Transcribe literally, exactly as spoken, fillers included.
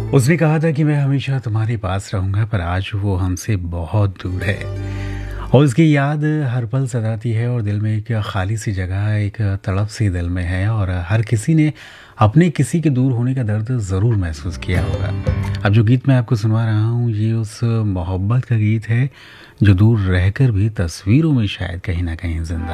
उसने कहा था कि मैं हमेशा तुम्हारे पास रहूँगा, पर आज वो हमसे बहुत दूर है और उसकी याद हर पल सताती है और दिल में एक खाली सी जगह, एक तड़प सी दिल में है और हर किसी ने अपने किसी के दूर होने का दर्द ज़रूर महसूस किया होगा। अब जो गीत मैं आपको सुनवा रहा हूँ, ये उस मोहब्बत का गीत है, जो दूर रहकर भी तस्वीरों में शायद कहीं न कहीं ज़िंदा